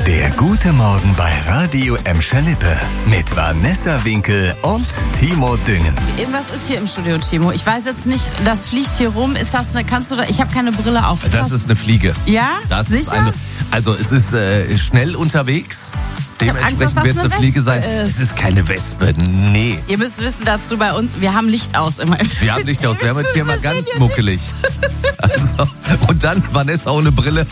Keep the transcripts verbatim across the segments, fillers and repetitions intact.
Der gute Morgen bei Radio Emscher-Lippe mit Vanessa Winkel und Timo Düngen. Irgendwas ist hier im Studio, Timo. Ich weiß jetzt nicht, das fliegt hier rum. Ist das eine, kannst du da, ich habe keine Brille auf. Ist das, das ist eine Fliege. Ja? Das Sicher? Ist eine, also es ist äh, schnell unterwegs. Dementsprechend wird es eine Fliege sein. Ist. Es ist keine Wespe, nee. Ihr müsst wissen dazu bei uns, wir haben Licht aus immer. Wir haben Licht aus, wir haben jetzt hier mal ganz muckelig. Also, und dann Vanessa ohne Brille.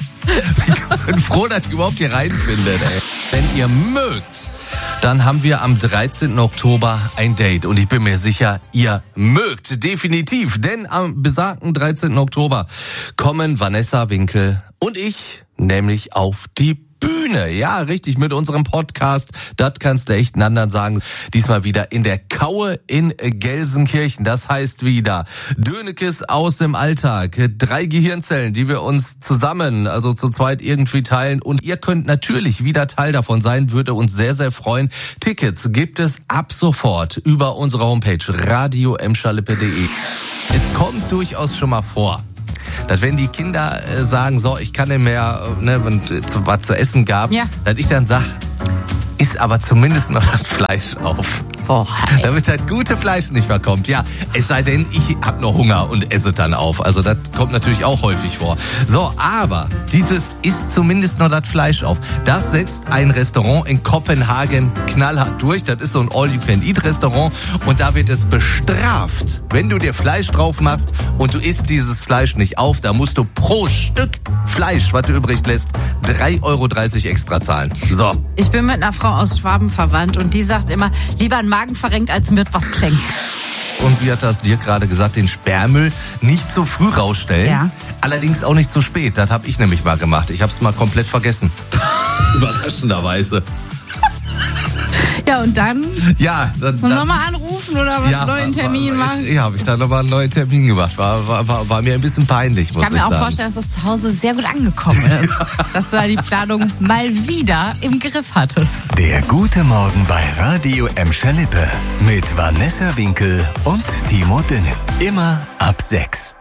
Ich bin froh, dass ich überhaupt hier reinfindet. Ey. Wenn ihr mögt, dann haben wir am dreizehnten Oktober ein Date. Und ich bin mir sicher, ihr mögt definitiv. Denn am besagten dreizehnten Oktober kommen Vanessa Winkel und ich nämlich auf die Bühne. Ja, richtig, mit unserem Podcast. Das kannst du echt einen anderen sagen. Diesmal wieder in der Kaue in Gelsenkirchen. Das heißt wieder Dönekes aus dem Alltag. Drei Gehirnzellen, die wir uns zusammen, also zu zweit irgendwie teilen. Und ihr könnt natürlich wieder Teil davon sein. Würde uns sehr, sehr freuen. Tickets gibt es ab sofort über unsere Homepage radio emscherlippe punkt de. Es kommt durchaus schon mal vor, dass wenn die Kinder äh, sagen, so, ich kann nicht mehr, ne, wenn es was zu essen gab, ja. dass ich dann sag, isst aber zumindest noch das Fleisch auf. Boah, damit das gute Fleisch nicht mehr kommt. Ja, es sei denn, ich hab noch Hunger und esse dann auf. Also das kommt natürlich auch häufig vor. So, aber dieses isst zumindest noch das Fleisch auf. Das setzt ein Restaurant in Kopenhagen knallhart durch. Das ist so ein All-You-Can-Eat-Restaurant. Und da wird es bestraft, wenn du dir Fleisch drauf machst und du isst dieses Fleisch nicht auf. Da musst du pro Stück Fleisch, was du übrig lässt, drei Euro dreißig extra zahlen. So. Ich bin mit einer Frau aus Schwaben verwandt und die sagt immer, lieber ein Magen verrenkt, als mir was geschenkt. Und wie hat das dir gerade gesagt, den Sperrmüll nicht zu früh rausstellen, ja. Allerdings auch nicht zu spät. Das habe ich nämlich mal gemacht. Ich habe es mal komplett vergessen. Überraschenderweise. Ja, und dann? Ja, dann, dann nochmal anrufen oder was, ja, einen neuen Termin war, machen? Ja, habe ich da nochmal einen neuen Termin gemacht. War, war, war, war mir ein bisschen peinlich, muss ich sagen. Ich kann mir auch vorstellen, dass das zu Hause sehr gut angekommen ist. Dass du da die Planung mal wieder im Griff hattest. Der gute Morgen bei Radio Emscher-Lippe mit Vanessa Winkel und Timo Düngen. Immer ab sechs.